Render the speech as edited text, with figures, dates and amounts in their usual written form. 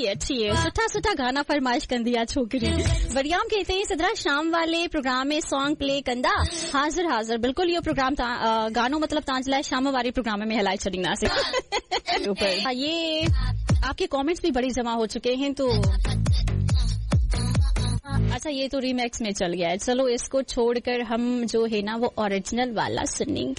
अच्छी है, सुठा सुठा गाना फरमाइश कंदी आ छोकरी। वरियाम कहते हैं सदरा शाम वाले प्रोग्राम में सॉन्ग प्ले कंदा। हाजिर हाजिर बिल्कुल यो प्रोग्राम गानो मतलब तांजला शाम वाले प्रोग्राम में हलाई चढ़ीना से ऊपर। ये आपके कमेंट्स भी बड़ी जमा हो चुके हैं तो अच्छा ये तो रीमैक्स में चल गया है, चलो इसको छोड़कर हम जो है ना वो ओरिजिनल वाला सुनेंगे।